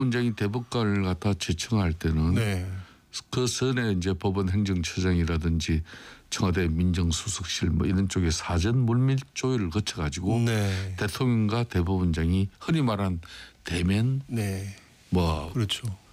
원장이 대법관을 갖다 제청할 때는 네. 그 전에 이제 법원 행정처장이라든지 청와대 민정수석실 뭐 이런 쪽에 사전 물밑 조율을 거쳐가지고 대통령과 대법원장이 흔히 말한 대면 네. 뭐 그렇죠.